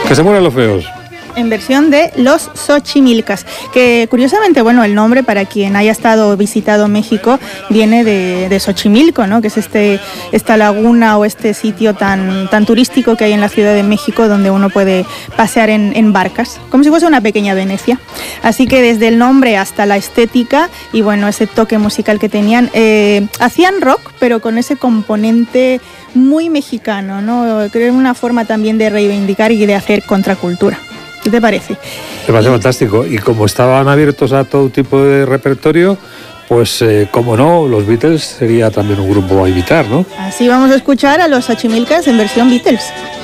Que se mueran los feos. En versión de Los Xochimilcas, que curiosamente, bueno, el nombre, para quien haya visitado México, viene de Xochimilco, ¿no? Que es esta laguna o este sitio tan turístico que hay en la Ciudad de México, donde uno puede pasear en barcas, como si fuese una pequeña Venecia. Así que desde el nombre hasta la estética y bueno, ese toque musical que tenían, hacían rock, pero con ese componente muy mexicano, ¿no? Creo una forma también de reivindicar y de hacer contracultura. ¿Qué te parece? Me parece fantástico. Y como estaban abiertos a todo tipo de repertorio, pues como no, los Beatles sería también un grupo a invitar, ¿no? Así vamos a escuchar a los Xochimilcas en versión Beatles.